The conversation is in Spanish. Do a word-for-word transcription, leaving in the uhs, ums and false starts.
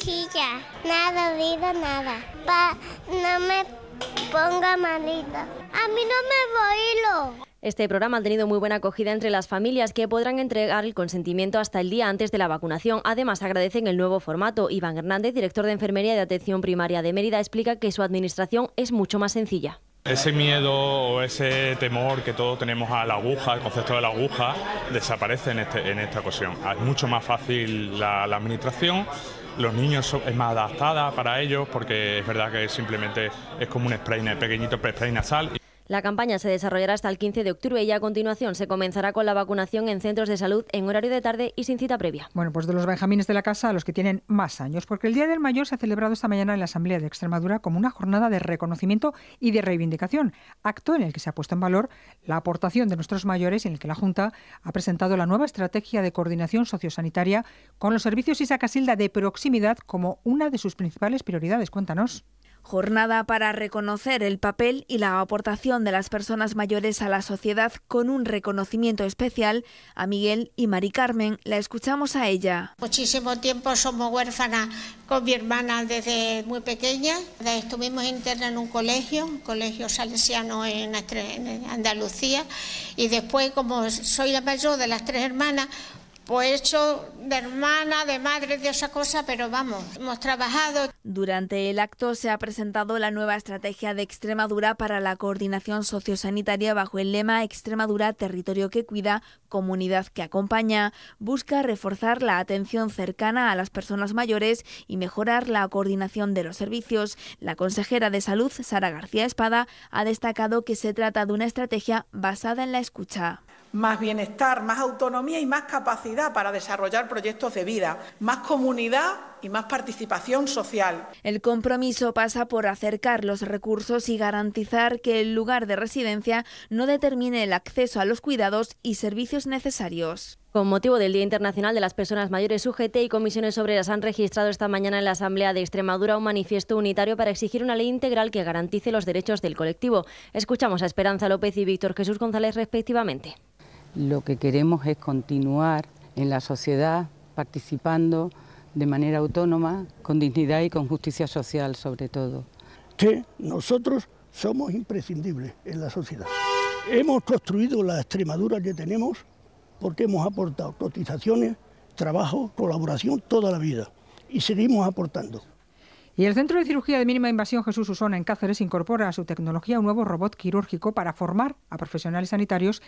silla. Nada, vida, nada. Pa, no me ponga malita. A mí no me voy. Este programa ha tenido muy buena acogida entre las familias, que podrán entregar el consentimiento hasta el día antes de la vacunación. Además, agradecen el nuevo formato. Iván Hernández, director de Enfermería de Atención Primaria de Mérida, explica que su administración es mucho más sencilla. Ese miedo o ese temor que todos tenemos a la aguja, el concepto de la aguja, desaparece en, este, en esta ocasión. Es mucho más fácil la, la administración. Los niños son, es más adaptada para ellos, porque es verdad que simplemente es como un spray, un pequeñito spray nasal. La campaña se desarrollará hasta el quince de octubre y a continuación se comenzará con la vacunación en centros de salud en horario de tarde y sin cita previa. Bueno, pues de los benjamines de la casa a los que tienen más años, porque el Día del Mayor se ha celebrado esta mañana en la Asamblea de Extremadura como una jornada de reconocimiento y de reivindicación, acto en el que se ha puesto en valor la aportación de nuestros mayores y en el que la Junta ha presentado la nueva estrategia de coordinación sociosanitaria con los servicios Isa Casilda de proximidad como una de sus principales prioridades. Cuéntanos. Jornada para reconocer el papel y la aportación de las personas mayores a la sociedad, con un reconocimiento especial a Miguel y Mari Carmen. La escuchamos a ella. Muchísimo tiempo somos huérfanas con mi hermana desde muy pequeña. Estuvimos internas en un colegio, un colegio salesiano en Andalucía, y después, como soy la mayor de las tres hermanas, pues he hecho de hermana, de madre, de esa cosa, pero vamos, hemos trabajado. Durante el acto se ha presentado la nueva estrategia de Extremadura para la coordinación sociosanitaria bajo el lema Extremadura, territorio que cuida, comunidad que acompaña. Busca reforzar la atención cercana a las personas mayores y mejorar la coordinación de los servicios. La consejera de Salud, Sara García Espada, ha destacado que se trata de una estrategia basada en la escucha. Más bienestar, más autonomía y más capacidad para desarrollar proyectos de vida, más comunidad y más participación social. El compromiso pasa por acercar los recursos y garantizar que el lugar de residencia no determine el acceso a los cuidados y servicios necesarios. Con motivo del Día Internacional de las Personas Mayores, U G T y comisiones obreras han registrado esta mañana en la Asamblea de Extremadura un manifiesto unitario para exigir una ley integral que garantice los derechos del colectivo. Escuchamos a Esperanza López y Víctor Jesús González respectivamente. Lo que queremos es continuar en la sociedad participando de manera autónoma, con dignidad y con justicia social sobre todo. Que nosotros somos imprescindibles en la sociedad. Hemos construido la Extremadura que tenemos porque hemos aportado cotizaciones, trabajo, colaboración toda la vida y seguimos aportando. Y el Centro de Cirugía de Mínima Invasión Jesús Usona en Cáceres incorpora a su tecnología un nuevo robot quirúrgico para formar a profesionales sanitarios